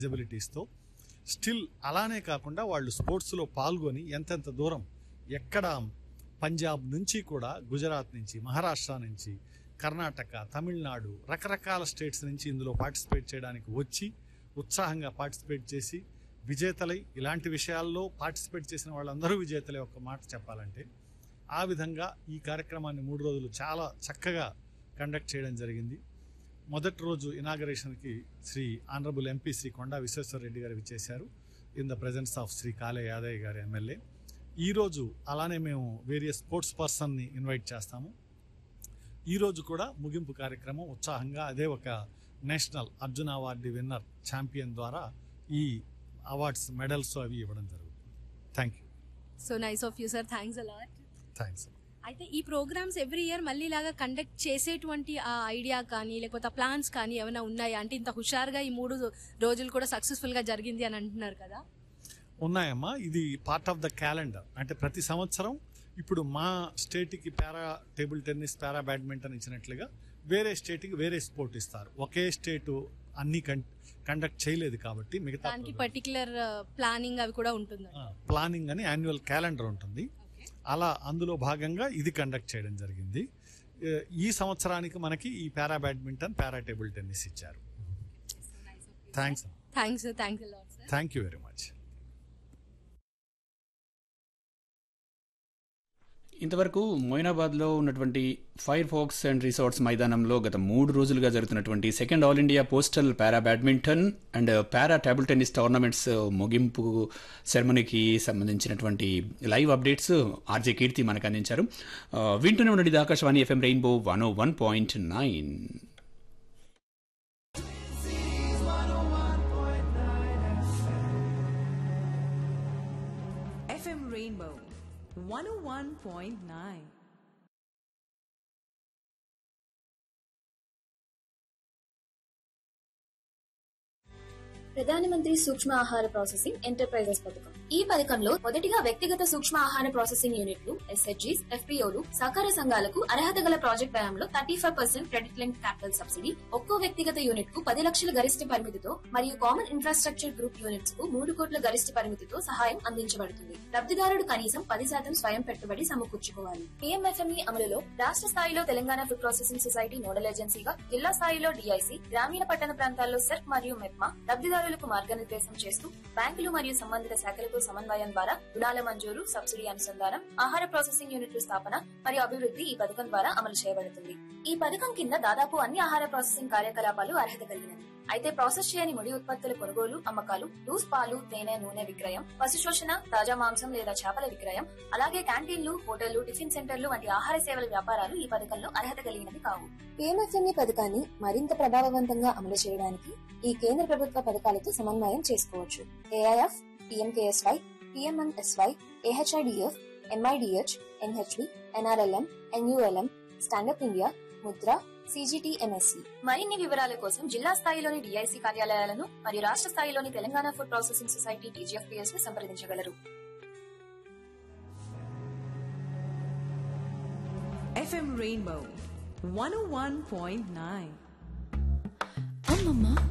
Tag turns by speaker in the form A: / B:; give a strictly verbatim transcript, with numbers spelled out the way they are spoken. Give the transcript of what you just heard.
A: ఎలిజిబిలిటీస్తో still అలానే కాకుండా వాళ్ళు స్పోర్ట్స్లో పాల్గొని ఎంతెంత దూరం ఎక్కడ పంజాబ్ నుంచి కూడా గుజరాత్ నుంచి మహారాష్ట్ర నుంచి కర్ణాటక తమిళనాడు రకరకాల స్టేట్స్ నుంచి ఇందులో పార్టిసిపేట్ చేయడానికి వచ్చి ఉత్సాహంగా పార్టిసిపేట్ చేసి విజేతలై ఇలాంటి విషయాల్లో పార్టిసిపేట్ చేసిన వాళ్ళందరూ విజేతలే ఒక్క మాట చెప్పాలంటే ఆ విధంగా ఈ కార్యక్రమాన్ని మూడు రోజులు చాలా చక్కగా కండక్ట్ చేయడం జరిగింది. మొదటి రోజు ఇనాగరేషన్కి శ్రీ ఆనరబుల్ ఎంపీ శ్రీ కొండా విశ్వేశ్వర రెడ్డి గారు విచ్చేశారు in the presence of Shri కాలే యాదయ్య గారు ఎమ్మెల్యే. ఈరోజు అలానే మేము వేరియస్ స్పోర్ట్స్ పర్సన్ని ఇన్వైట్ చేస్తాము. ఈరోజు కూడా ముగింపు కార్యక్రమం ఉత్సాహంగా అదే ఒక national Arjuna award winner champion ద్వారా ఈ అవార్డ్స్ మెడల్స్ అవి ఇవ్వడం జరుగుతుంది. Thank you.
B: So nice of you sir, thanks a lot.
A: Thanks.
B: అయితే ఈ ప్రోగ్రామ్స్ ఎవ్రీ ఇయర్ మళ్ళీ ఇలాగా కండక్ట్ చేసేటువంటి ఆ ఐడియా కానీ లేకపోతే ఆ ప్లాన్స్ కానీ ఏమైనా ఉన్నాయా? అంటే ఇంత హుషారుగా ఈ మూడు రోజులు కూడా సక్సెస్ఫుల్ గా జరిగింది అని అంటున్నారు కదా.
A: ఉన్నాయమ్మా, ఇది పార్ట్ ఆఫ్ ద క్యాలెండర్. అంటే ప్రతి సంవత్సరం ఇప్పుడు మా స్టేట్కి పారా టేబుల్ టెన్నిస్ పారా బ్యాడ్మింటన్ ఇచ్చినట్లుగా వేరే స్టేట్కి వేరే స్పోర్ట్ ఇస్తారు. ఒకే స్టేట్ అన్ని కండక్ట్ చేయలేదు కాబట్టి మిగతా
B: దానికి పర్టికులర్ ప్లానింగ్ అవి కూడా ఉంటుంది.
A: ప్లానింగ్ అని యాన్యువల్ క్యాలెండర్ ఉంటుంది. అలా అందులో భాగంగా ఇది కండక్ట్ చేయడం జరిగింది. ఈ సంవత్సరానికి మనకి ఈ పారా బ్యాడ్మింటన్ పారా టేబుల్ టెన్నిస్ ఇచ్చారు. Thanks
B: thanks thanks a lot sir.
A: Thank you very much.
C: ఇంతవరకు మొయినాబాద్లో ఉన్నటువంటి ఫైర్ ఫాక్స్ అండ్ రిసార్ట్స్ మైదానంలో గత మూడు రోజులుగా జరుగుతున్నటువంటి second all India postal para badminton and para table tennis tournaments ముగింపు సెరమనీకి సంబంధించినటువంటి లైవ్ అప్డేట్స్ ఆర్జే కీర్తి మనకు అందించారు. వింటూనే ఉండండి ఆకాశవాణి ఎఫ్ఎం రెయిన్బో వన్ ఓ one point nine.
D: FM rainbow one oh one point nine.
E: ప్రధానమంత్రి సూక్ష్మ ఆహార ప్రాసెసింగ్ ఎంటర్ప్రైజెస్ పథకం. ఈ పథకంలో మొదటిగా వ్యక్తిగత సూక్ష్మ ఆహార ప్రాసెసింగ్ యూనిట్లు ఎస్హెచ్జీస్ ఎఫ్పీఓలు సహకార సంఘాలకు అర్హత గల ప్రాజెక్ట్ వ్యయంలో thirty five percent credit link capital subsidy, ఒక్కో వ్యక్తిగత యూనిట్ కు పది లక్షల గరిష్ట పరిమితితో మరియు కామన్ ఇన్ఫ్రాస్ట్రక్చర్ గ్రూప్ యూనిట్స్ కు మూడు కోట్ల గరిష్ట పరిమితితో సహాయం అందించబడుతుంది. లబ్ధిదారుడు కనీసం పది శాతం స్వయం పెట్టుబడి సమకూర్చుకోవాలి. పీఎంఎఫ్ఎంఈ అమలులో రాష్ట్ర స్థాయిలో Telangana food processing society nodal ఏజెన్సీగా, జిల్లా స్థాయిలో డిఐసి, గ్రామీణ పట్టణ ప్రాంతాల్లో సెర్క్ మరియు మెప్మా లబ్ధిదారులకు మార్గనిర్దేశం చేస్తూ బ్యాంకులు మరియు సంబంధిత శాఖలతో సమన్వయం ద్వారా రుణాల మంజూరు, సబ్సిడీ అనుసంధానం, ఆహార ప్రాసెసింగ్ యూనిట్ల స్థాపన మరియు అభివృద్ధి ఈ పథకం ద్వారా అమలు చేయబడుతుంది. ఈ పథకం కింద దాదాపు అన్ని ఆహార ప్రాసెసింగ్ కార్యకలాపాలు అర్హత కలిగినవి. అయితే ప్రాసెస్ చేయని ముడి ఉత్పత్తుల కొనుగోలు, అమ్మకాలు, లూస్ పాలు, తేనె, నూనె విక్రయం, పశు శోషణ, తాజా మాంసం లేదా చేపల విక్రయం, అలాగే క్యాంటీన్లు, హోటళ్లు, టిఫిన్ సెంటర్లు వంటి ఆహార సేవల వ్యాపారాలు ఈ పథకంలో అర్హత కలిగినవి కావు. పీఎంఎఫ్ఎంఈ పథకాన్ని మరింత ప్రభావవంతంగా అమలు చేయడానికి ఈ కేంద్ర ప్రభుత్వ పథకాలతో సమన్వయం చేసుకోవచ్చు. AIF, PMKSY, PMMSY, AHIDF, MIDH, NHB, NRLM, NULM, stand up India, Mudra, సీజీటీఎంఎస్సీ. మరిన్ని వివరాల కోసం జిల్లా స్థాయిలోని డిఐసి కార్యాలయాలను మరియు రాష్ట్ర స్థాయిలోని Telangana food processing society TGFPS ను సంప్రదించగలరు.
D: FM rainbow one oh one point nine.
F: అమ్మమ్మ